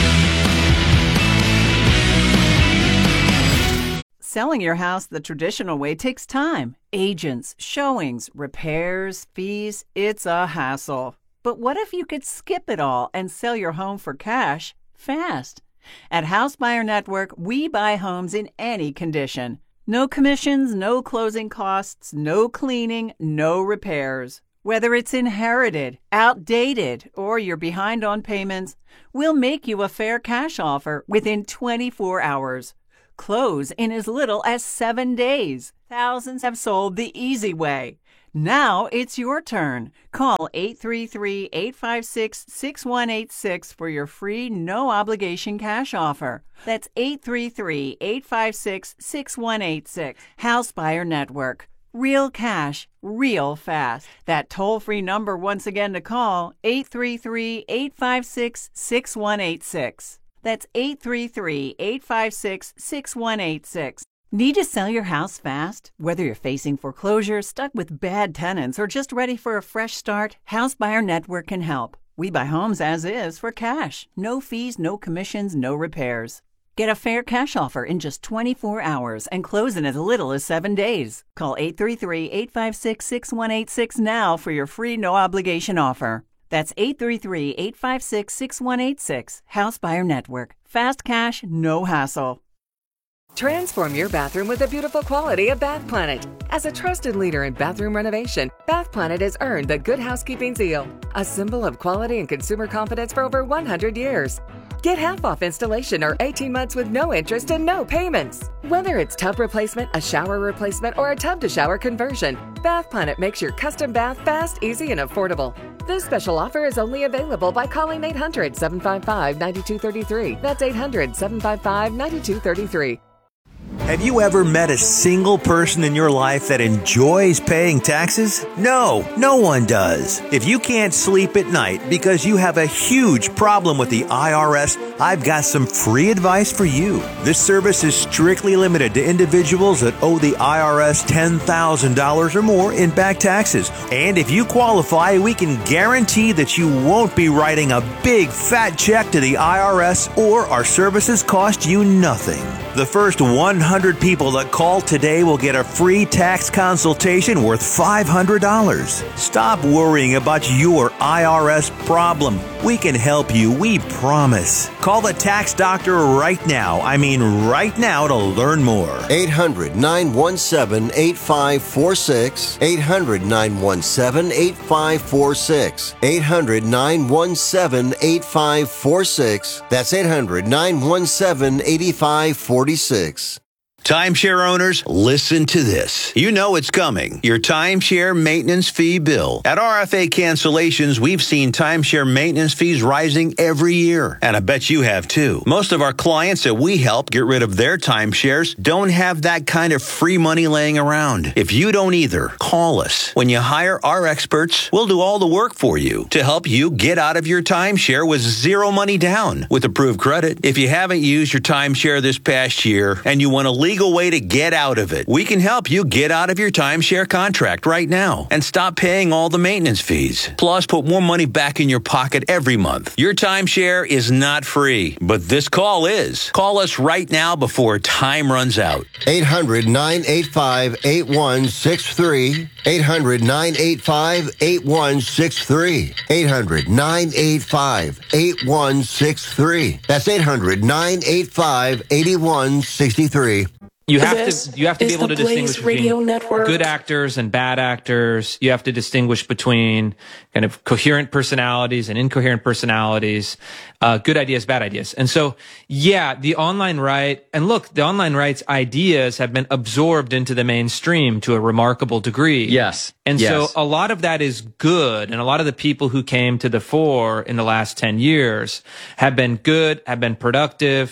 Selling your house the traditional way takes time. Agents, showings, repairs, fees, it's a hassle. But what if you could skip it all and sell your home for cash fast? At House Buyer Network, we buy homes in any condition. No commissions, no closing costs, no cleaning, no repairs. Whether it's inherited, outdated, or you're behind on payments, we'll make you a fair cash offer within twenty-four hours. Close in as little as seven days. Thousands have sold the easy way. Now it's your turn. Call eight three three, eight five six, six one eight six for your free no-obligation cash offer. That's eight three three, eight five six, six one eight six. House Buyer Network. Real cash, real fast. That toll-free number once again to call, eight three three, eight five six, six one eight six. That's eight three three, eight five six, six one eight six. Need to sell your house fast? Whether you're facing foreclosure, stuck with bad tenants, or just ready for a fresh start, House Buyer Network can help. We buy homes as is for cash. No fees, no commissions, no repairs. Get a fair cash offer in just twenty-four hours and close in as little as seven days. Call eight three three, eight five six, six one eight six now for your free no-obligation offer. That's eight three three, eight five six, six one eight six. House Buyer Network. Fast cash, no hassle. Transform your bathroom with the beautiful quality of Bath Planet. As a trusted leader in bathroom renovation, Bath Planet has earned the Good Housekeeping seal, a symbol of quality and consumer confidence for over one hundred years. Get half off installation or eighteen months with no interest and no payments. Whether it's tub replacement, a shower replacement, or a tub-to-shower conversion, Bath Planet makes your custom bath fast, easy, and affordable. This special offer is only available by calling eight hundred, seven five five, nine two three three. That's eight hundred, seven five five, nine two three three. Have you ever met a single person in your life that enjoys paying taxes? No, no one does. If you can't sleep at night because you have a huge problem with the I R S, I've got some free advice for you. This service is strictly limited to individuals that owe the I R S ten thousand dollars or more in back taxes. And if you qualify, we can guarantee that you won't be writing a big fat check to the I R S, or our services cost you nothing. The first one hundred people that call today will get a free tax consultation worth five hundred dollars. Stop worrying about your I R S problem. We can help you, we promise. Call the tax doctor right now. I mean right now to learn more. eight hundred, nine one seven, eight five four six. eight hundred, nine one seven, eight five four six. eight hundred, nine one seven, eight five four six. That's eight hundred, nine one seven, eight five four six. Timeshare owners, listen to this. You know it's coming. Your timeshare maintenance fee bill. At R F A Cancellations, we've seen timeshare maintenance fees rising every year. And I bet you have too. Most of our clients that we help get rid of their timeshares don't have that kind of free money laying around. If you don't either, call us. When you hire our experts, we'll do all the work for you to help you get out of your timeshare with zero money down with approved credit. If you haven't used your timeshare this past year and you want to leave legal way to get out of it. We can help you get out of your timeshare contract right now and stop paying all the maintenance fees. Plus, put more money back in your pocket every month. Your timeshare is not free, but this call is. Call us right now before time runs out. eight hundred, nine eight five, eight one six three. eight hundred, nine eight five, eight one six three. eight hundred, nine eight five, eight one six three. That's eight hundred, nine eight five, eight one six three. You have this to you have to be able to distinguish between good actors and bad actors. You have to distinguish between kind of coherent personalities and incoherent personalities, uh, good ideas, bad ideas. And so, yeah, the online right, and look, the online right's ideas have been absorbed into the mainstream to a remarkable degree. Yes. And yes. so a lot of that is good. And a lot of the people who came to the fore in the last ten years have been good, have been productive.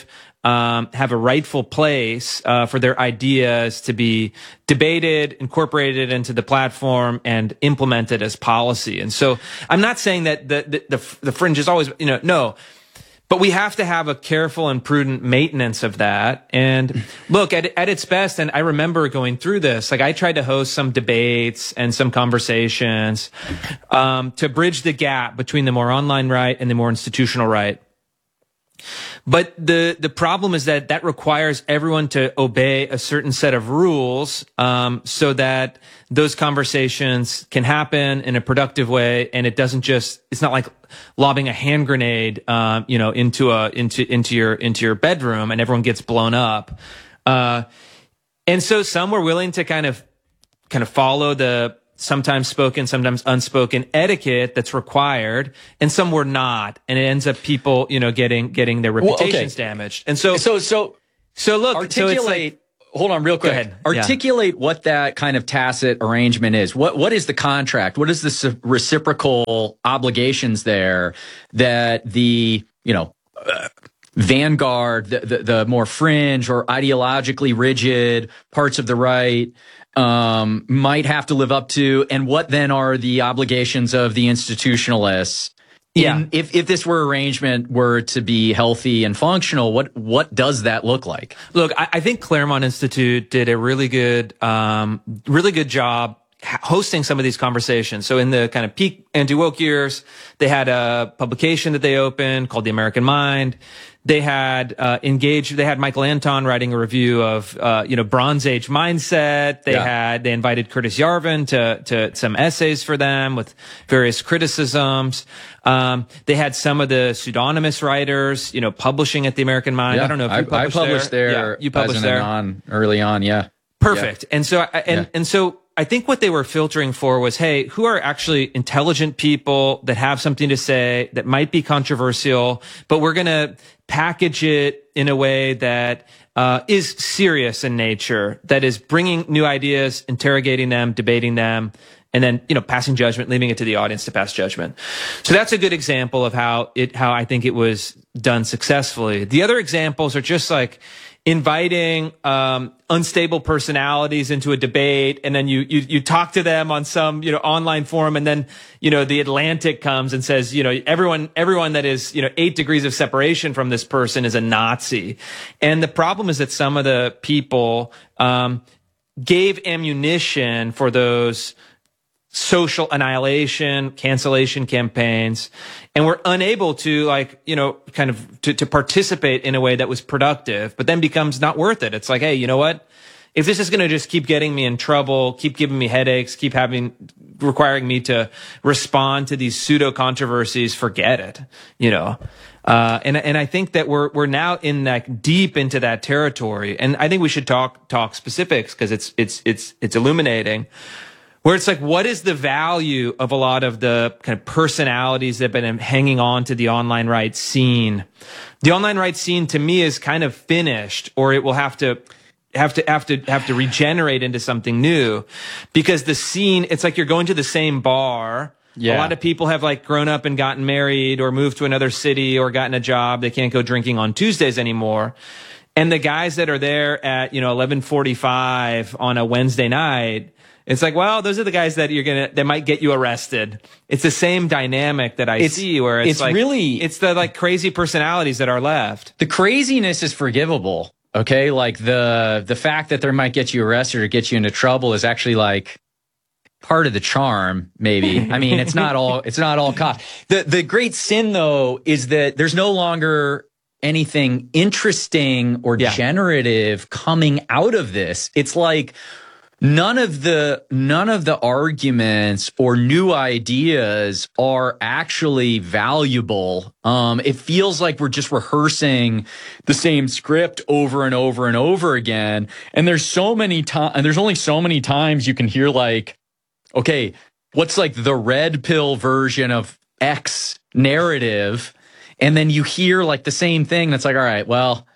um, have a rightful place uh, for their ideas to be debated, incorporated into the platform, and implemented as policy. And so I'm not saying that the, the, the, the fringe is always, you know, no. But we have to have a careful and prudent maintenance of that. And look, at, at its best, and I remember going through this, like I tried to host some debates and some conversations um, to bridge the gap between the more online right and the more institutional right. But the, the problem is that that requires everyone to obey a certain set of rules, um, so that those conversations can happen in a productive way. And it doesn't just, it's not like lobbing a hand grenade, um, you know, into a, into, into your, into your bedroom and everyone gets blown up. Uh, and so some were willing to kind of, kind of follow the, sometimes spoken, sometimes unspoken etiquette that's required, and some were not, and it ends up people, you know, getting getting their reputations well, okay. damaged. And so, so, so, so look, articulate. So like, hold on, real quick. Ahead. Articulate yeah. what that kind of tacit arrangement is. What what is the contract? What is the reciprocal obligations there that the you know uh, vanguard, the, the the more fringe or ideologically rigid parts of the right um, might have to live up to, and what then are the obligations of the institutionalists? Yeah. In, if if this were arrangement were to be healthy and functional, what what does that look like? Look, I, I think Claremont Institute did a really good, um, really good job hosting some of these conversations. So in the kind of peak anti-woke years, they had a publication that they opened called The American Mind. They had uh, engaged. They had Michael Anton writing a review of, uh, you know, Bronze Age mindset. They yeah. had. They invited Curtis Yarvin to to some essays for them with various criticisms. Um, they had some of the pseudonymous writers, you know, publishing at the American Mind. Yeah, I don't know if you I, published, I published there. there. Yeah, you published there on early on. Yeah, perfect. Yeah. And so and yeah. and so. I think what they were filtering for was, hey, who are actually intelligent people that have something to say that might be controversial, but we're going to package it in a way that uh, is serious in nature, that is bringing new ideas, interrogating them, debating them, and then, you know, passing judgment, leaving it to the audience to pass judgment. So that's a good example of how it, how I think it was done successfully. The other examples are just like inviting um unstable personalities into a debate, and then you you you talk to them on some, you know, online forum, and then, you know, the Atlantic comes and says, you know, everyone everyone that is, you know, eight degrees of separation from this person is a Nazi. And the problem is that some of the people um gave ammunition for those social annihilation, cancellation campaigns, and we're unable to, like, you know, kind of to, to participate in a way that was productive, but then becomes not worth it. It's like, hey, you know what? If this is going to just keep getting me in trouble, keep giving me headaches, keep having, requiring me to respond to these pseudo controversies, forget it, you know? Uh, and, and I think that we're, we're now in like deep into that territory. And I think we should talk, talk specifics, because it's, it's, it's, it's illuminating. Where it's like, what is the value of a lot of the kind of personalities that have been hanging on to the online right scene? The online right scene, to me, is kind of finished, or it will have to have to have to have to regenerate into something new, because the scene, it's like you're going to the same bar. Yeah. A lot of people have like grown up and gotten married or moved to another city or gotten a job. They can't go drinking on Tuesdays anymore. And the guys that are there at, you know, eleven forty-five on a Wednesday night, it's like, well, those are the guys that you're gonna, that might get you arrested. It's the same dynamic that I it's, see, where it's, it's like, really, it's the like crazy personalities that are left. The craziness is forgivable. Okay. Like the, the fact that there might get you arrested or get you into trouble is actually like part of the charm, maybe. I mean, it's not all, it's not all cost. The, the great sin, though, is that there's no longer anything interesting or yeah. generative coming out of this. It's like, None of the none of the arguments or new ideas are actually valuable. Um, it feels like we're just rehearsing the same script over and over and over again. And there's so many times, and there's only so many times you can hear like, okay, what's like the red pill version of X narrative, and then you hear like the same thing. That's like, all right, well.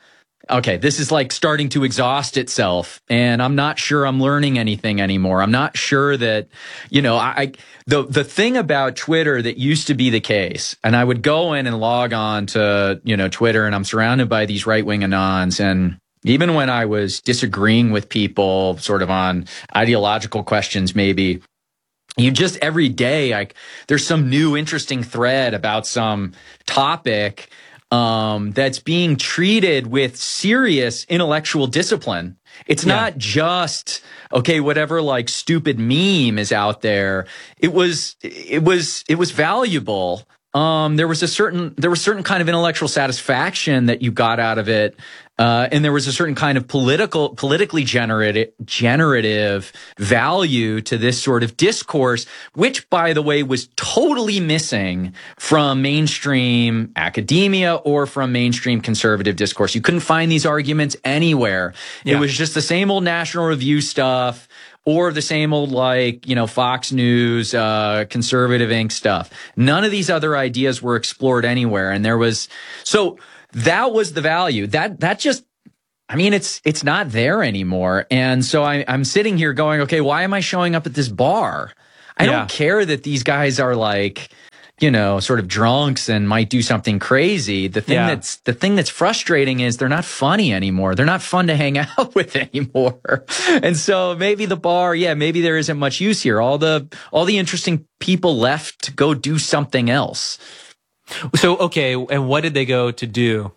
okay, this is like starting to exhaust itself, and I'm not sure I'm learning anything anymore. I'm not sure that, you know, I, I the the thing about Twitter that used to be the case, and I would go in and log on to, you know, Twitter, and I'm surrounded by these right-wing anons, and even when I was disagreeing with people sort of on ideological questions, maybe, you just every day, like, there's some new interesting thread about some topic um, that's being treated with serious intellectual discipline. It's yeah. not just, okay, whatever like stupid meme is out there. It was, it was, it was valuable. Um, there was a certain, there was certain kind of intellectual satisfaction that you got out of it. Uh, and there was a certain kind of political, politically generative, generative value to this sort of discourse, which, by the way, was totally missing from mainstream academia or from mainstream conservative discourse. You couldn't find these arguments anywhere. Yeah. It was just the same old National Review stuff, or the same old, like, you know, Fox News, uh, conservative ink stuff. None of these other ideas were explored anywhere. And there was, so that was the value. That, that just, I mean, it's, it's not there anymore. And so I, I'm sitting here going, okay, why am I showing up at this bar? I yeah. don't care that these guys are like, you know, sort of drunks and might do something crazy. The thing yeah. that's, the thing that's frustrating is they're not funny anymore. They're not fun to hang out with anymore. And so maybe the bar, yeah, maybe there isn't much use here. All the, all the interesting people left to go do something else. So, okay. And what did they go to do?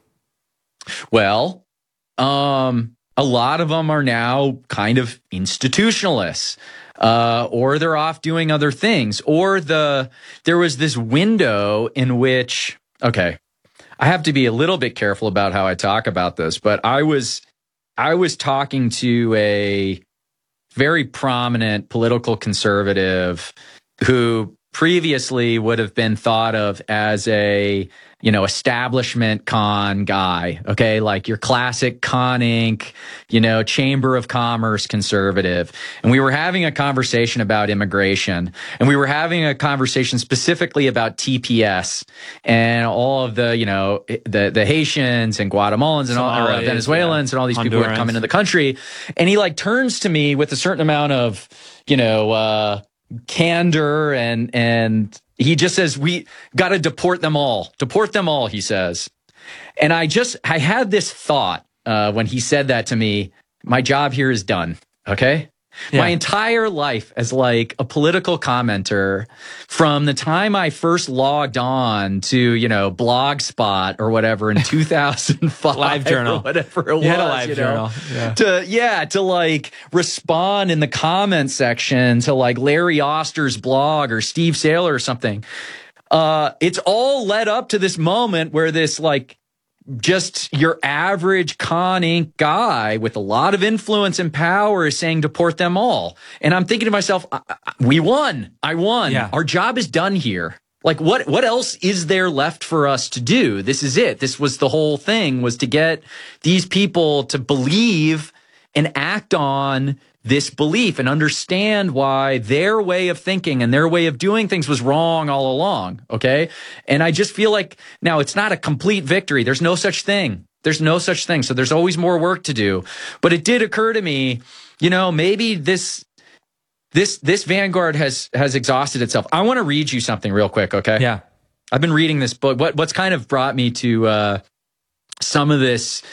Well, um, a lot of them are now kind of institutionalists. Uh, or they're off doing other things, or the, there was this window in which, okay, I have to be a little bit careful about how I talk about this, but I was, I was talking to a very prominent political conservative who previously would have been thought of as a, you know, establishment con guy, okay? Like your classic Con Incorporated, you know, Chamber of Commerce conservative. And we were having a conversation about immigration, and we were having a conversation specifically about T P S and all of the, you know, the, the Haitians and Guatemalans and all, or uh, Venezuelans yeah. and all these Hondurans. People who had come into the country. And he like turns to me with a certain amount of, you know, uh, candor, and, and, he just says, we got to deport them all. Deport them all, he says. And I just, I had this thought uh, when he said that to me, my job here is done, okay? Yeah. My entire life as like a political commenter, from the time I first logged on to, you know, Blogspot or whatever in two thousand five, live journal, or whatever it you was, had a live you journal. know, yeah. to yeah, to like respond in the comment section to like Larry Oster's blog or Steve Saylor or something. Uh, it's all led up to this moment where this like just your average Con Incorporated guy with a lot of influence and power is saying deport them all. And I'm thinking to myself, I, I, we won. I won. Yeah. Our job is done here. Like what, what else is there left for us to do? This is it. This was the whole thing, was to get these people to believe and act on this belief and understand why their way of thinking and their way of doing things was wrong all along. Okay. And I just feel like now it's not a complete victory. There's no such thing. There's no such thing. So there's always more work to do. But it did occur to me, you know, maybe this, this, this vanguard has, has exhausted itself. I want to read you something real quick. Okay. Yeah. I've been reading this book. What, what's kind of brought me to, uh, some of this,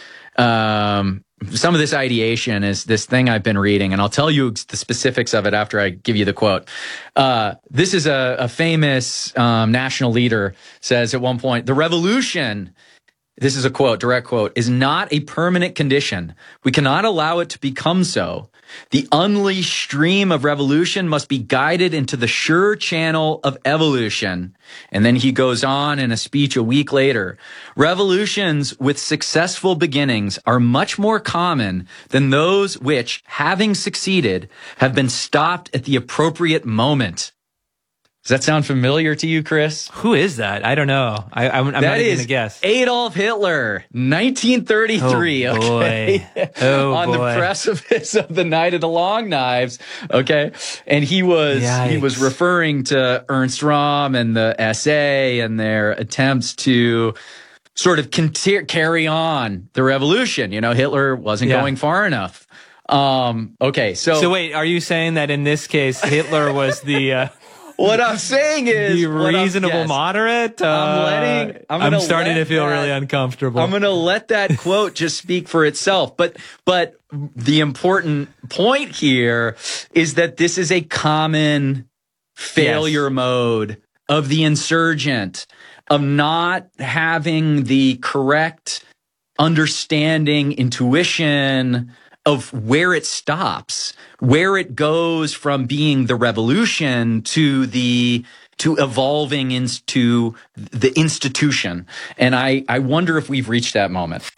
um, Some of this ideation is this thing I've been reading, and I'll tell you the specifics of it after I give you the quote. Uh, this is a, a famous um, national leader says at one point, the revolution, this is a quote, direct quote, is not a permanent condition. We cannot allow it to become so. The unleashed stream of revolution must be guided into the sure channel of evolution. And then he goes on in a speech a week later. Revolutions with successful beginnings are much more common than those which, having succeeded, have been stopped at the appropriate moment. Does that sound familiar to you, Chris? Who is that? I don't know. I, I'm, I'm not even going to guess. Adolf Hitler, nineteen thirty-three. Oh, okay, boy. Oh, on boy. the precipice of the Night of the Long Knives. Okay, and he was Yikes. he was referring to Ernst Röhm and the S A and their attempts to sort of conti- carry on the revolution. You know, Hitler wasn't Yeah. going far enough. Um, okay, so So wait, are you saying that in this case Hitler was the uh, what I'm saying is the what I'm- reasonable yes. moderate? Uh, I'm letting. I'm, I'm gonna starting let to feel that- really uncomfortable. I'm going to let that quote just speak for itself. But but the important point here is that this is a common failure Yes. mode of the insurgent, of not having the correct understanding, intuition of where it stops, where it goes from being the revolution to the to evolving into the institution. And I, I wonder if we've reached that moment.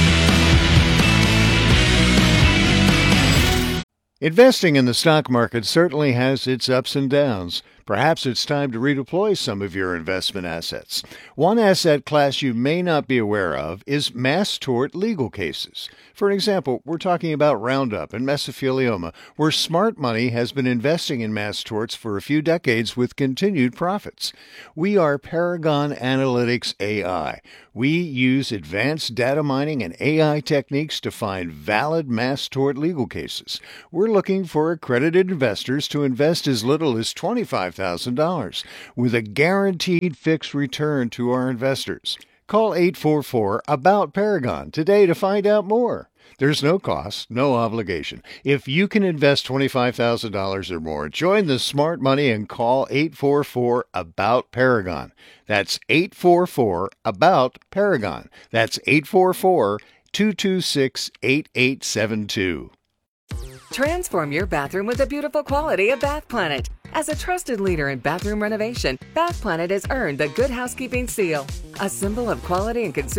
Investing in the stock market certainly has its ups and downs. Perhaps it's time to redeploy some of your investment assets. One asset class you may not be aware of is mass tort legal cases. For example, we're talking about Roundup and mesothelioma, where smart money has been investing in mass torts for a few decades with continued profits. We are Paragon Analytics A I. We use advanced data mining and A I techniques to find valid mass tort legal cases. We're looking for accredited investors to invest as little as twenty-five thousand dollars with a guaranteed fixed return to our investors. Call eight four four, ABOUT Paragon today to find out more. There's no cost, no obligation. If you can invest twenty-five thousand dollars or more, join the smart money and call eight four four, ABOUT Paragon. That's eight four four, ABOUT Paragon. That's eight four four, two two six, eight eight seven two. Transform your bathroom with the beautiful quality of Bath Planet. As a trusted leader in bathroom renovation, Bath Planet has earned the Good Housekeeping seal, a symbol of quality and consumer